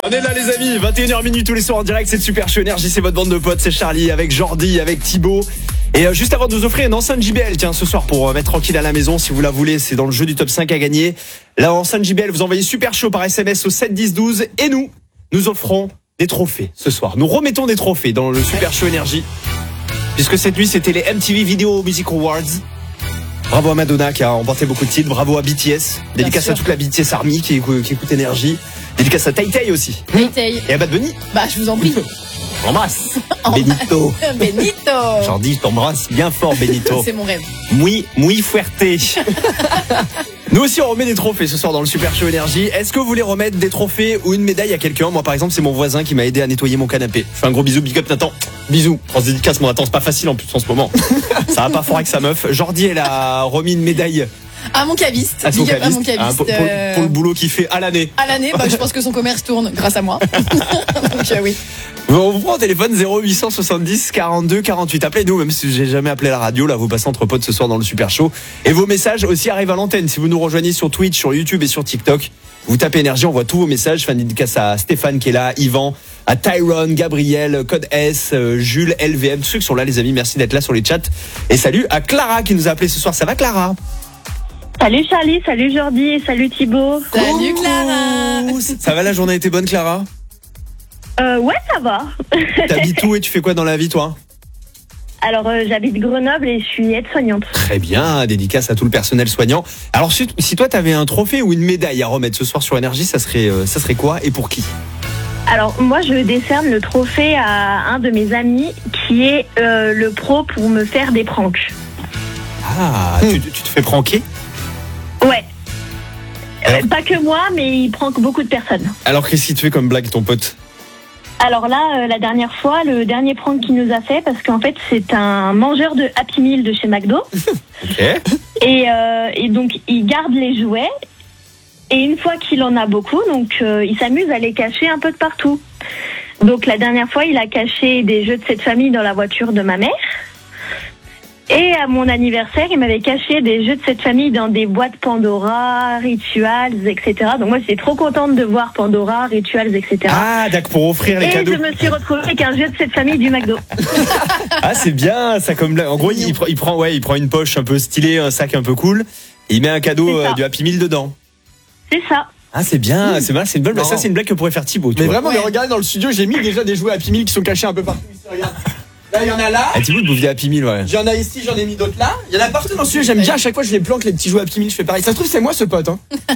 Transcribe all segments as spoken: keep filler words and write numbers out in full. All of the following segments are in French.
On est là les amis, vingt et une heures minutes tous les soirs en direct, c'est Super Show Énergie, c'est votre bande de potes, c'est Charlie avec Jordi, avec Thibaut. Et euh, juste avant de nous offrir une enceinte J B L, tiens ce soir pour euh, mettre tranquille à la maison si vous la voulez, c'est dans le jeu du top cinq à gagner. La enceinte J B L, vous envoyez Super Show par S M S au sept dix douze et nous, nous offrons des trophées ce soir. Nous remettons des trophées dans le Super Show Énergie, puisque cette nuit c'était les M T V Video Music Awards. Bravo à Madonna qui a remporté beaucoup de titres, bravo à B T S, dédicace à toute la B T S Army qui, qui écoute Énergie. Dédicace à Tay Tay aussi. Tay Tay. Et à Bad Bunny. Bah, je vous en prie. Embrasse. Benito. Benito. Jordi, je t'embrasse bien fort, Benito. C'est mon rêve. Muy, muy fuerte. Nous aussi, on remet des trophées ce soir dans le Super Show Énergie. Est-ce que vous voulez remettre des trophées ou une médaille à quelqu'un? Moi, par exemple, c'est mon voisin qui m'a aidé à nettoyer mon canapé. Je fais un gros bisou, big up Nathan. Bisous. On se dédicace, mon Nathan, c'est pas facile en plus en ce moment. Ça va pas fort avec sa meuf. Jordi, elle a remis une médaille. À mon caviste. À son Big up caviste. à mon caviste. Ah, pour, pour, euh... pour le boulot qu'il fait à l'année. À l'année, bah, je pense que son commerce tourne grâce à moi. Donc, euh, oui. On vous prend au téléphone zéro huit cent soixante-dix quarante-deux quarante-huit. Appelez-nous, même si j'ai jamais appelé la radio. Là, vous passez entre potes ce soir dans le Super Show. Et vos messages aussi arrivent à l'antenne. Si vous nous rejoignez sur Twitch, sur YouTube et sur TikTok, vous tapez Énergie, on voit tous vos messages. Fin de dédicace à Stéphane qui est là, Yvan, à Tyrone, Gabriel, Code S, Jules, L V M. Tous ceux qui sont là, les amis, merci d'être là sur les chats. Et salut à Clara qui nous a appelé ce soir. Ça va, Clara? Salut Charlie, salut Jordi et salut Thibaut. Salut Clara. Ça va, la journée a été bonne, Clara? Euh, ouais, ça va. T'habites où et tu fais quoi dans la vie, toi? Alors, euh, j'habite Grenoble et je suis aide-soignante. Très bien, dédicace à tout le personnel soignant. Alors, si, si toi, t'avais un trophée ou une médaille à remettre ce soir sur Énergie, ça serait, euh, ça serait quoi et pour qui? Alors, moi, je décerne le trophée à un de mes amis qui est euh, le pro pour me faire des pranks. Ah, hmm. tu, tu te fais pranker? Ouais. Alors, euh, pas que moi, mais il prank beaucoup de personnes. Alors, qu'est-ce qu'il te fait comme blague, ton pote? Alors là, euh, la dernière fois, le dernier prank qu'il nous a fait, parce qu'en fait, c'est un mangeur de Happy Meal de chez McDo. Ok. Et, euh, et donc, il garde les jouets. Et une fois qu'il en a beaucoup, donc euh, il s'amuse à les cacher un peu de partout. Donc la dernière fois, il a caché des jeux de cette famille dans la voiture de ma mère. Et à mon anniversaire, il m'avait caché des jeux de cette famille dans des boîtes Pandora, Rituals, et cetera. Donc moi, j'étais trop contente de voir Pandora, Rituals, et cetera. Ah, d'accord, pour offrir les et cadeaux. Et je me suis retrouvée avec un jeu de cette famille du McDo. Ah, c'est bien, ça comme blague. En gros, il, il prend, ouais, il prend une poche un peu stylée, un sac un peu cool, et il met un cadeau euh, du Happy Meal dedans. C'est ça. Ah, c'est bien, mmh. c'est mal, c'est une bonne blague. Ça, c'est une blague que pourrait faire Thibaut. Mais vois. vraiment, ouais. Mais regardez dans le studio, j'ai mis déjà des jouets Happy Meal qui sont cachés un peu partout. Regarde. Là, il y en a là. Ah, Thibaut, il bouffe des Happy Meal, ouais. J'en ai ici, j'en ai mis d'autres là. Il y en a partout dans le studio. J'aime bien à chaque fois, je les planque les petits jouets Happy Meal. Je fais pareil. Ça se trouve, c'est moi ce pote. Hein.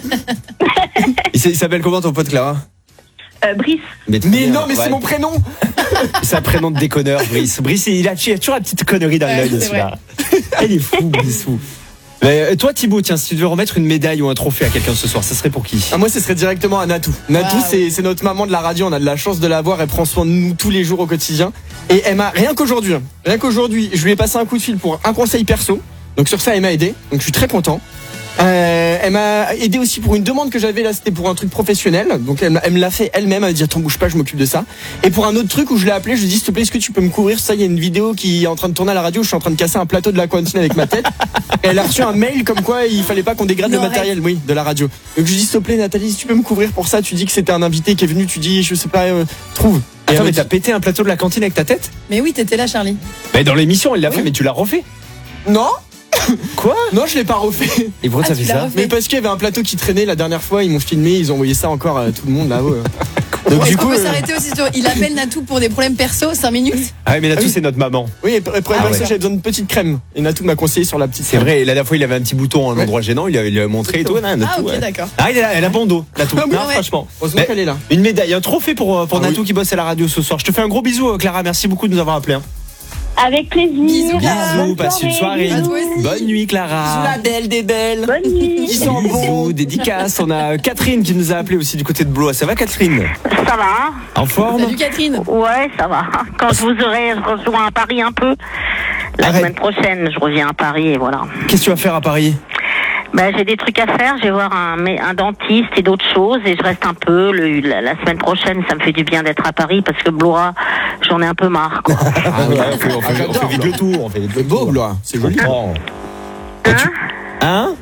il s'appelle comment ton pote, Clara? Euh, Brice. Mais, mais non, mais ouais. C'est mon prénom. C'est un prénom de déconneur, Brice. Brice, il a, il a toujours la petite connerie dans l'œil de celui-là. Il est fou, Brice, fou. Mais toi, Thibaut, tiens, si tu devais remettre une médaille ou un trophée à quelqu'un ce soir, ça serait pour qui? Ah, moi, ce serait directement à Natou. Natou, wow. c'est, c'est notre maman de la radio. On a de la chance de la voir. Elle prend soin de nous tous les jours au quotidien. Et elle m'a, rien qu'aujourd'hui, rien qu'aujourd'hui, je lui ai passé un coup de fil pour un conseil perso. Donc sur ça, elle m'a aidé. Donc je suis très content. Euh, elle m'a aidé aussi pour une demande que j'avais là, c'était pour un truc professionnel. Donc elle, elle me l'a fait elle-même. Elle m'a dit attends, bouge pas, je m'occupe de ça. Et pour un autre truc où je l'ai appelé, je lui ai dit s'il te plaît, est-ce que tu peux me couvrir ça? Il y a une vidéo qui est en train de tourner à la radio. Je suis en train de casser un plateau de la cantine avec ma tête. Et elle a reçu un mail comme quoi il fallait pas qu'on dégrade non, le matériel, oui, de la radio. Donc je lui ai dit s'il te plaît, Nathalie, si tu peux me couvrir pour ça. Tu dis que c'était un invité qui est venu. Tu dis je sais pas, euh, trouve. Attends, mais t'as pété un plateau de la cantine avec ta tête? Mais oui, t'étais là, Charlie. Mais dans l'émission, elle l'a oui. fait, mais tu l'as refait? Non. Quoi? Non, je l'ai pas refait. Et pourquoi ah, t'as fait ça? refait. Mais parce qu'il y avait un plateau qui traînait la dernière fois, ils m'ont filmé, ils ont envoyé ça encore à tout le monde là-haut. Donc ouais, du coup, on peut euh... s'arrêter aussi sur. Il appelle Natou pour des problèmes perso, cinq minutes. Ah ouais, mais Natou, ah oui. c'est notre maman. Oui, et pour les problèmes ah perso, ouais. j'avais besoin d'une petite crème. Et Natou m'a conseillé sur la petite. C'est vrai, la dernière fois, il avait un petit bouton à un endroit ouais. gênant, il lui a montré et tout. Ah, Natou, ok, ouais. d'accord. Ah, il a, elle a bon dos, Natou. Ah, oui, non, ouais. franchement. Heureusement qu'elle est là. Une médaille, un trophée pour, pour ah, Natou oui. qui bosse à la radio ce soir. Je te fais un gros bisou, Clara. Merci beaucoup de nous avoir appelé. Hein. Avec plaisir. Bisous, Bisous, passe une soirée. Bonne nuit, Clara. Bisous, la belle des belles. Bonne nuit. Ils sont beaux. Dédicace. On a Catherine qui nous a appelé aussi du côté de Blois. Ça va, Catherine? Ça va. En forme? Salut, Catherine. Ouais, ça va. Quand je vous aurai, je rejoins à Paris un peu. La Arrête. semaine prochaine, je reviens à Paris et voilà. Qu'est-ce que tu vas faire à Paris? Ben, j'ai des trucs à faire, je vais voir un, un dentiste et d'autres choses et je reste un peu. Le, la, la semaine prochaine, ça me fait du bien d'être à Paris parce que Blois, j'en ai un peu marre. Quoi. Ah ouais, on fait, on fait, on fait vite le tour. On fait vite le beau, tour. Blois, c'est joli. Hein? Hein, hein?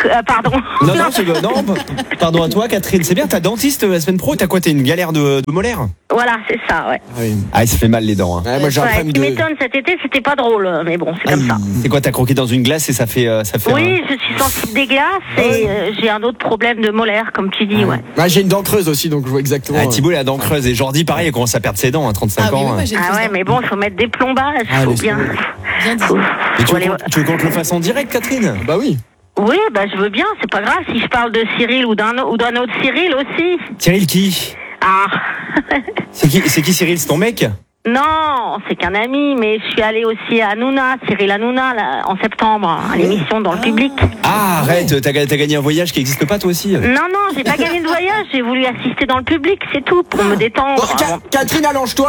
Euh, pardon. Non, non, c'est non, pardon à toi, Catherine. C'est bien, t'as dentiste la semaine pro. T'as quoi? T'as une galère de, de molaire? Voilà, c'est ça, ouais. Ah, oui. Ah, ça fait mal les dents. Hein. Ouais, moi j'ai un Ouais, problème tu de. m'étonnes, cet été, c'était pas drôle, mais bon, c'est Ah, comme ça. c'est quoi? T'as croqué dans une glace et ça fait, euh, ça fait. Oui, un... je suis sensible des glaces et euh, j'ai un autre problème de molaire, comme tu dis, ouais. Ah, j'ai une dent creuse aussi, donc je vois exactement. Ah, Thibaut, il a la dent creuse. Et Jordi, pareil, il commence à perdre ses dents à trente-cinq Ah oui, ans. moi, hein. j'ai une Ah fausse ouais, dent. mais bon, il faut mettre des plombages, Ah, faut laisse bien. tomber. Bien dit. Faut- Et tu faut veux, aller- qu'on, tu veux qu'on te le fasse en direct, Catherine? Bah oui. Oui, bah je veux bien, c'est pas grave si je parle de Cyril ou d'un ou d'un autre Cyril aussi. Cyril qui? Ah. C'est qui, c'est qui Cyril? C'est ton mec? Non, c'est qu'un ami, mais je suis allée aussi à Hanouna, Cyril Hanouna, là, en septembre, à l'émission dans le public. Ah, arrête, t'as, t'as gagné un voyage qui n'existe pas toi aussi? Non, non, j'ai pas gagné de voyage, j'ai voulu assister dans le public, c'est tout, pour me détendre. Bon, Ca- Catherine, allonge-toi.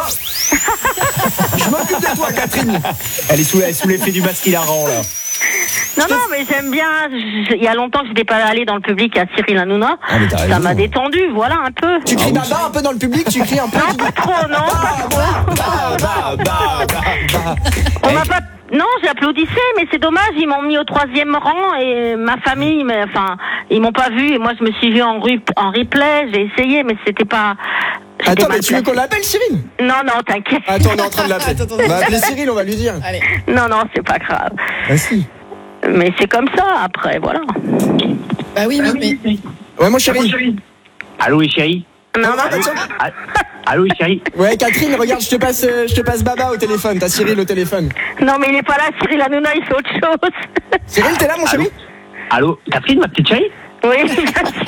Je m'occupe de toi, Catherine. Elle est sous, elle est sous l'effet du masque hilarant, là. Non, non, mais j'aime bien. Je- Il y a longtemps que j'étais pas allée dans le public à Cyril Hanouna. Ah, mais t'as Ça raison. m'a détendu, voilà un peu. Tu cries Ah, baba un peu dans le public, tu cries un peu. Non, pas trop, non. pas trop. Bah, bah, bah, bah. On m'a pas. Non, j'ai applaudissé, mais c'est dommage, ils m'ont mis au troisième rang et ma famille, mais enfin, ils m'ont pas vu et moi je me suis vue en, ru- en replay, j'ai essayé, mais c'était pas. j'étais Attends, mal mais tu veux placée. qu'on l'appelle Cyril? Non, non, t'inquiète. Attends, on est en train de l'appeler. Attends, attends, On va attends. appeler Cyril, on va lui dire. Allez. Non, non, c'est pas grave. Ah si. Mais c'est comme ça après, voilà. Bah oui, oui, mais. Ouais, mon chéri. Allô, oui, chérie. Non, non, Attends. Ah, Allô, oui, chérie. Ouais, Catherine, regarde, je te passe, euh, je te passe Baba au téléphone. T'as Cyril au téléphone. non, mais il est pas là, Cyril Hanouna, il fait autre chose. Cyril, t'es là, mon chéri? Allô, Catherine, ma petite chérie. Oui, en plus,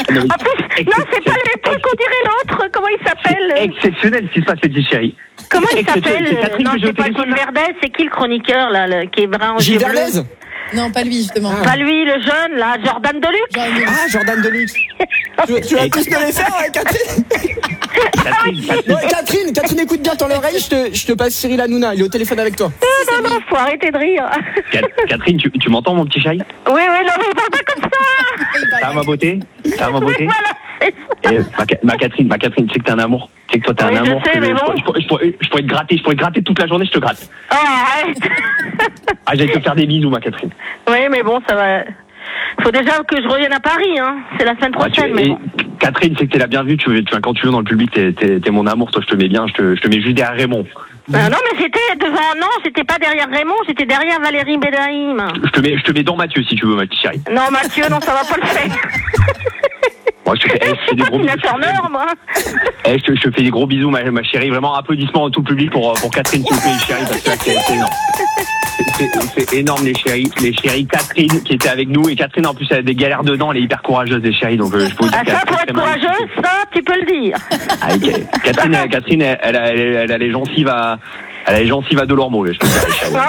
non, c'est pas le même truc qu'on dirait l'autre. Comment il s'appelle euh, Exceptionnel ce qui se passe, petite chérie. Comment il Exceptionnel. s'appelle C'est Catherine Non, que j'ai au c'est pas téléphone, Gilles là. Verdez, c'est qui le chroniqueur là, le- qui est brun en Gilles yeux bleus? Verdez? Non, pas lui, justement. Pas lui, le jeune, là, Jordan Deluxe. Genre, il- Ah, Jordan Deluxe. Tu, tu vas tous me les faire, ouais, Catherine? Catherine, Catherine. Ouais, Catherine, Catherine, écoute bien ton oreille, je te, je te passe Cyril Hanouna, il est au téléphone avec toi. Non, non, non, faut arrêter de rire. Ca- Catherine, tu, tu m'entends, mon petit chéri? Oui, oui, non, mais parle pas comme ça. il parle Ça va, pas. ma beauté? Ça va, ma Oui, beauté? voilà, c'est ça. Eh, ma, Ca- ma Catherine, ma Catherine, tu sais que t'es un amour. Tu sais que toi, t'es Oui, un je amour. sais, que mais je, bon. je pourrais- je pourrais- je pourrais te gratter, je pourrais te gratter toute la journée, je te gratte. Oh, arrête. Ah, j'allais te faire des bisous, ma Catherine. Oui, mais bon, ça va. Faut déjà que je revienne à Paris, hein. C'est la semaine Ah, tu- prochaine, mais et bon. Catherine, c'est que t'es la bienvenue. Tu, veux- tu, quand tu viens dans le public, t'es, t'es, t'es mon amour. Toi, je te mets bien. Je te, je te mets juste derrière Raymond. Euh, non, mais j'étais devant. Non, j'étais pas derrière Raymond, j'étais derrière Valérie Bédaïm. Je te mets, je te mets dans Mathieu si tu veux, ma petite chérie. Non, Mathieu, non, ça va pas le faire. Moi, je te fais, eh, je te fais des C'est gros pas Tina bisous. Turner, moi. Eh, je, te, je te fais des gros bisous, ma, ma chérie. Vraiment, applaudissements à tout le public pour, pour Catherine, s'il vous plaît, chérie, parce que là, c'est, c'est énorme. C'est, c'est, c'est énorme, les chéris. Les chéris, Catherine, qui était avec nous. Et Catherine, en plus, elle a des galères dedans. Elle est hyper courageuse, les chéris. Donc, euh, je peux vous dire Ah, qu'elle ça, a pour très, être très mal. courageuse, ça, tu peux le dire. Ah, ok. Catherine, elle- Catherine, elle, elle, a, elle, elle a les gencives à, elle a les gencives à Delormeau, là, je peux te dire, les chéris.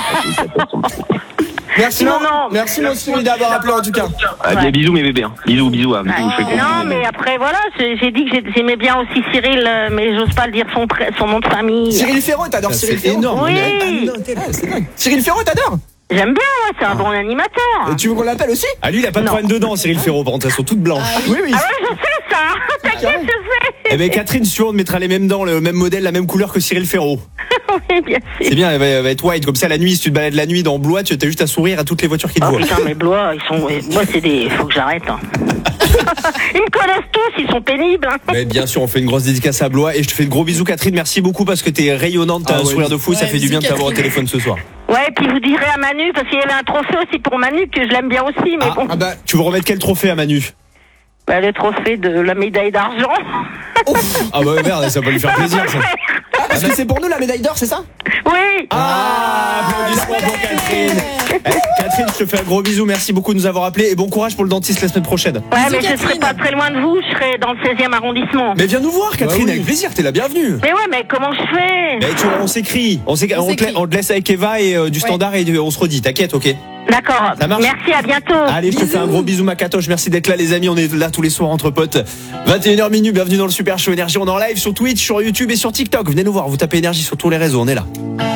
Merci, Non, mon, non. merci, mon Cyril, d'avoir appelé en tout cas. Ah, Ouais. Bisous, mes bébés. Hein. Bisous, bisous, hein. Bisous, je fais gros Non, bisous. mais après, voilà, j'ai j'ai dit que j'ai- j'aimais bien aussi Cyril, euh, mais j'ose pas le dire son, pré- son nom de famille. Cyril Ferraud, t'adores Ça, Cyril c'est Ferraud? énorme. Oui, Ah, c'est dingue. Cyril Ferraud, t'adores? j'aime bien, ouais, c'est un bon animateur. Et tu veux qu'on l'appelle aussi? Ah, lui, il a pas de Non. problème dedans, Cyril Ferraud. Par contre, elles sont toutes blanches. Oui, oui. Ah ouais, je sais ça. T'inquiète, je sais. Eh ben, Catherine, si tu veux, on te mettra les mêmes dents, le même modèle, la même couleur que Cyril Ferraud. Oui, bien sûr. C'est bien, elle va, elle va être white. Comme ça, la nuit, si tu te balades la nuit dans Blois, tu as juste à sourire à toutes les voitures qui te Oh voient. putain, mes Blois, ils sont. Moi, c'est des. Faut que j'arrête. Hein. Ils me connaissent tous, ils sont pénibles. Hein. Mais bien sûr, on fait une grosse dédicace à Blois et je te fais de gros bisous, Catherine. Merci beaucoup parce que t'es rayonnante, t'as Ah un ouais. sourire de fou, ça Ouais, fait du bisous, bien de t'avoir au Catherine. téléphone ce soir. Ouais, et puis vous direz à Manu, parce qu'il y avait un trophée aussi pour Manu, que je l'aime bien aussi, mais Ah, bon. Ah bah, Tu veux remettre quel trophée à Manu? Bah, le trophée de la médaille d'argent. Ah bah merde, ça va lui faire plaisir ça. ah, parce que c'est pour nous la médaille d'or, c'est ça? Oui. Ah, applaudissements pour Catherine. Eh, Catherine, je te fais un gros bisou, merci beaucoup de nous avoir appelés et bon courage pour le dentiste la semaine prochaine. Ouais, Bisous, mais je serai Catherine. pas très loin de vous, je serai dans le seizième arrondissement. Mais viens nous voir, Catherine, Bah oui. avec plaisir, t'es la bienvenue. Mais ouais, mais comment je fais? Mais tu vois, on s'écrit, on, s'écrit- On on te, s'écrit. la- on te laisse avec Eva et euh, du Ouais. standard et euh, on se redit, t'inquiète, ok? D'accord. Ça marche. Merci, à bientôt. Allez, je te Bisous. fais un gros bisou, Macatoche. Merci d'être là, les amis. On est là tous les soirs entre potes. vingt et une heures minutes. Bienvenue dans le Super Show Énergie. On est en live sur Twitch, sur YouTube et sur TikTok. Venez nous voir. Vous tapez Énergie sur tous les réseaux. On est là.